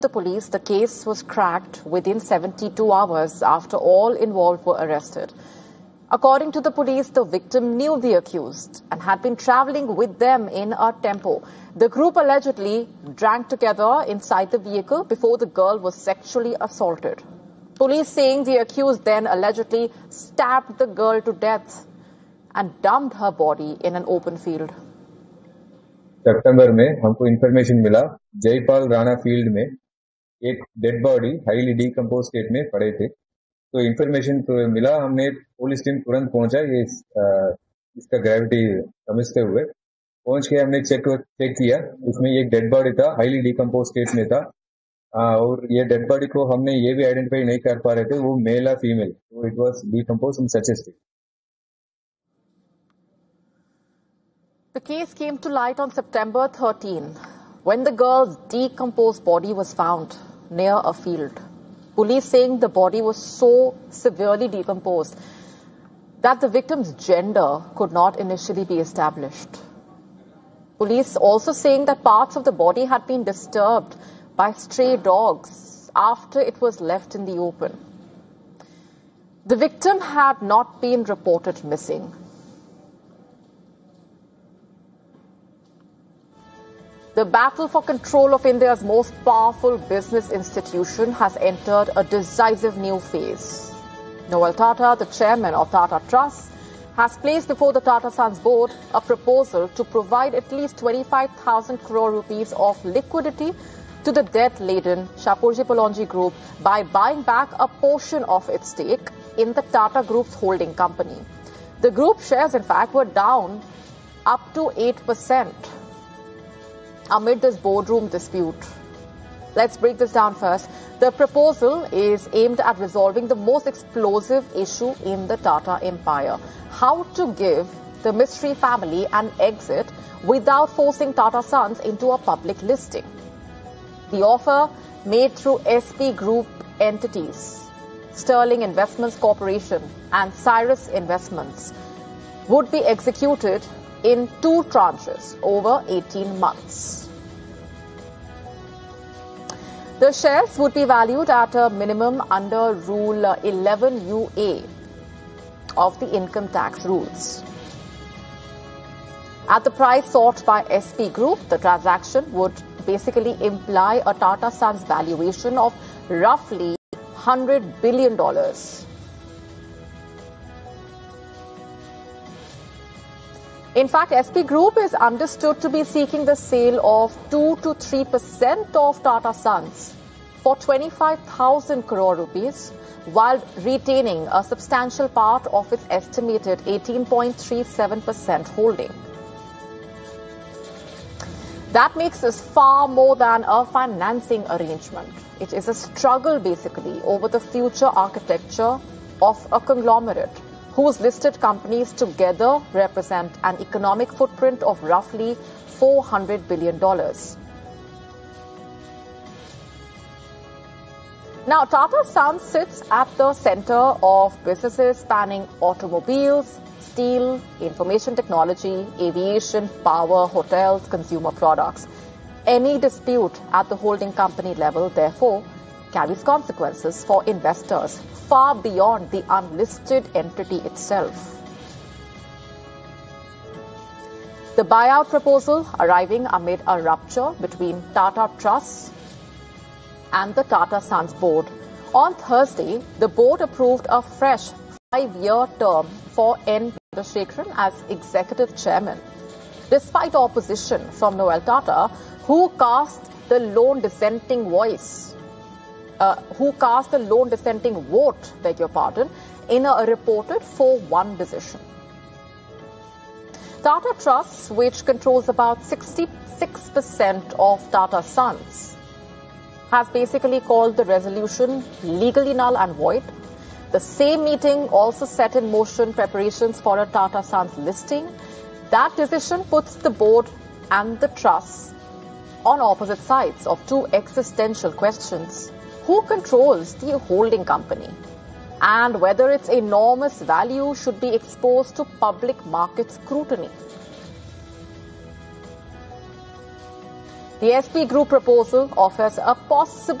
The police, the case was cracked within 72 hours after all involved were arrested. According to the police, the victim knew the accused and had been traveling with them in a tempo. The group allegedly drank together inside the vehicle before the girl was sexually assaulted. Police saying the accused then allegedly stabbed the girl to death and dumped her body in an open field. सितंबर में हमको information मिला Jaipal Rana field में एक dead body highly decompose state में पड़े थे। तो information मिला, हमने पुलिस टीम तुरंत पहुंचा ये इसका ग्रेविटी समझते हुए पहुंच के हमने चेक किया। उसमें एक डेड बॉडी था, हाईली डीकम्पोज स्टेट में था और ये डेड बॉडी को हमने ये भी आइडेंटिफाई नहीं कर पा रहे थे वो मेल या फीमेल, तो it was decompose in such A state. The case came to light on September 13 when the girl's decomposed body was found near a field. Police saying the body was so severely decomposed that the victim's gender could not initially be established. Police also saying that parts of the body had been disturbed by stray dogs after it was left in the open. The victim had not been reported missing. The battle for control of India's most powerful business institution has entered a decisive new phase. Noel Tata, the chairman of Tata Trust, has placed before the Tata Sons board a proposal to provide at least 25,000 crore rupees of liquidity to the debt-laden Shapoorji Pallonji Group by buying back a portion of its stake in the Tata Group's holding company. The group shares, in fact, were down up to 8%. Amid this boardroom dispute. Let's break this down first. The proposal is aimed at resolving the most explosive issue in the Tata empire: how to give the Mistry family an exit without forcing Tata Sons into a public listing. The offer, made through SP Group entities, Sterling Investments Corporation and Cyrus Investments, would be executed in 2 tranches over 18 months. The shares would be valued at a minimum under Rule 11UA of the income tax rules. At the price sought by SP Group, the transaction would basically imply a Tata Sons valuation of roughly $100 billion. In fact, SP Group is understood to be seeking the sale of 2 to 3% of Tata Sons for 25,000 crore rupees, while retaining a substantial part of its estimated 18.37% holding. That makes this far more than a financing arrangement. It is a struggle, basically, over the future architecture of a conglomerate whose listed companies together represent an economic footprint of roughly $400 billion. Now, Tata Sons sits at the center of businesses spanning automobiles, steel, information technology, aviation, power, hotels, consumer products. Any dispute at the holding company level, therefore, carries consequences for investors far beyond the unlisted entity itself. The buyout proposal arriving amid a rupture between Tata Trust and the Tata Sons board. On Thursday, the board approved a fresh 5-year term for N. Chandrasekaran as executive chairman, despite opposition from Noel Tata, who cast the lone dissenting vote, in a reported 4-1 decision. Tata Trust, which controls about 66% of Tata Sons, has basically called the resolution legally null and void. The same meeting also set in motion preparations for a Tata Sons listing. That decision puts the board and the trust on opposite sides of 2 existential questions. Who controls the holding company? And whether its enormous value should be exposed to public market scrutiny. The SP Group proposal offers a possible